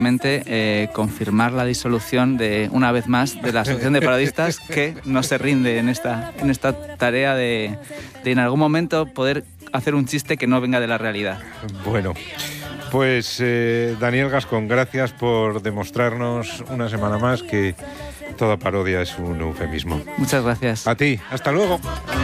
confirmar la disolución de una vez más de la Asociación de Parodistas, que no se rinde en esta tarea de en algún momento poder hacer un chiste que no venga de la realidad. Bueno, pues Daniel Gascón, gracias por demostrarnos una semana más que toda parodia es un eufemismo. Muchas gracias. A ti, hasta luego.